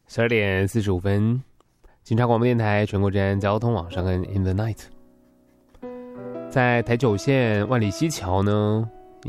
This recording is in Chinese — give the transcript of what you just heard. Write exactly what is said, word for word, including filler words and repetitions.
十二点四十五分，警察广播电台全国治安交通网上跟 In the Night， 在台九线万里西桥呢，